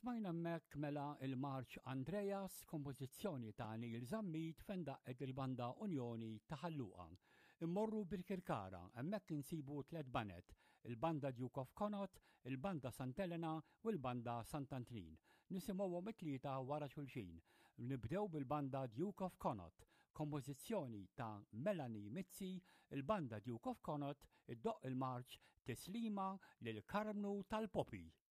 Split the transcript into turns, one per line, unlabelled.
Smajna mek mela il-marċ Andreas, kompożizzjoni ta' Neil Zammit fejn daqqet il-banda Unjoni ta' Ħalluqa. Immorru bil-Kirkara, hemmhekk insibu tliet banet, il-banda Duke of Connaught, il-banda Sant'Elena u l-banda Sant'Antrin. Nisimgħuhom it-tlieta wara xulxin. Nibdew bil-banda Duke of Connaught, kompożizzjoni ta' Melanie Mizzi, il-banda Duke of Connaught iddoq il-marċ Tislima lil Karmnu tal-Popi.